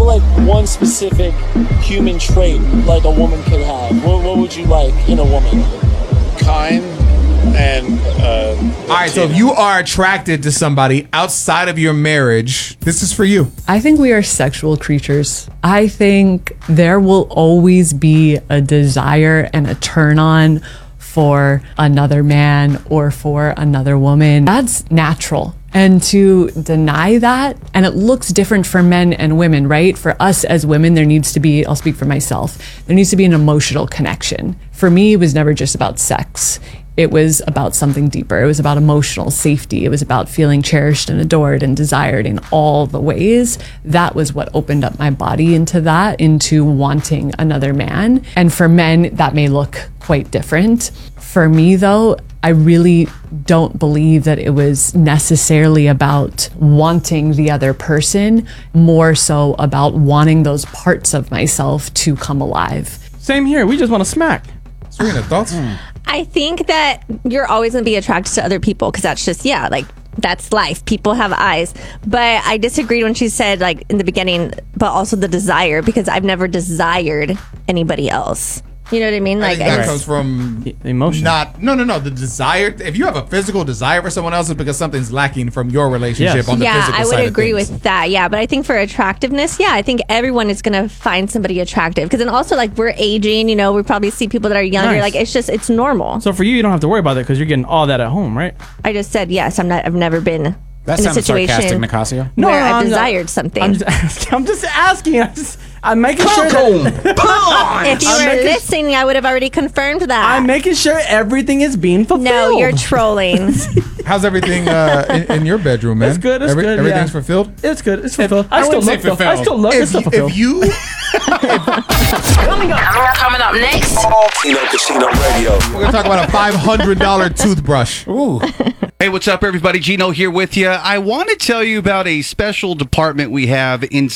like one specific human trait like a woman could have? What would you like in a woman? Kind and all right, so if you are attracted to somebody outside of your marriage, this is for you. I think we are sexual creatures. I think there will always be a desire and a turn on for another man or for another woman. That's natural. And to deny that, and it looks different for men and women, right? For us as women, there needs to be, I'll speak for myself, there needs to be an emotional connection. For me, it was never just about sex. It was about something deeper. It was about emotional safety. It was about feeling cherished and adored and desired in all the ways. That was what opened up my body into that, into wanting another man. And for men, that may look quite different. For me, though, I really don't believe that it was necessarily about wanting the other person, more so about wanting those parts of myself to come alive. Same here. We just want to smack. Serena, thoughts? I think that you're always going to be attracted to other people because that's just, that's life. People have eyes. But I disagreed when she said, like, in the beginning, but also the desire, because I've never desired anybody else. You know what I mean? Like that comes from emotion. No. The desire. If you have a physical desire for someone else, it's because something's lacking from your relationship on the physical side. Yeah, I would agree with that. Yeah, but I think for attractiveness, I think everyone is gonna find somebody attractive because then also like we're aging. You know, we probably see people that are younger. Nice. Like it's normal. So for you don't have to worry about it because you're getting all that at home, right? I just said yes. I've never been that in a sounds situation sarcastic, Nicasio. where I've desired something. I'm just asking. I'm making sure that if you were listening, I would have already confirmed that. I'm making sure everything is being fulfilled. No, you're trolling. How's everything in your bedroom, man? It's good. It's good. Everything's fulfilled? It's good. It's fulfilled. I still look fulfilled. I still look. It's still fulfilled. If you... Coming up next. Chino Casino Radio. We're going to talk about a $500 toothbrush. Ooh. Hey, what's up, everybody? Gino here with you. I want to tell you about a special department we have in